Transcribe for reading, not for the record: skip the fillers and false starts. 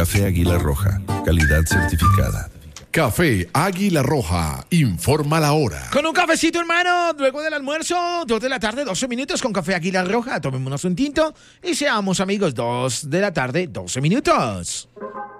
Café Águila Roja, calidad certificada. Café Águila Roja, informa la hora. Con un cafecito, hermano, luego del almuerzo, 2 de la tarde, 12 minutos con Café Águila Roja. Tomémonos un tinto y seamos amigos, 2 de la tarde, 12 minutos.